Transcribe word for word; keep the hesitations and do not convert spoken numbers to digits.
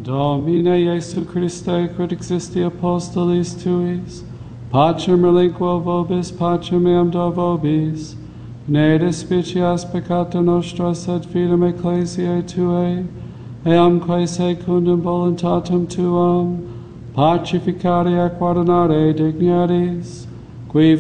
Domine Iesu Christe, quid existi apostolis tuis, pacem relinquo vobis, pacem meam do vobis, ne despicias peccata nostra, sed fidem ecclesiae tuae, eamque secundum voluntatem tuam, pacificare ac ordinare dignities, qui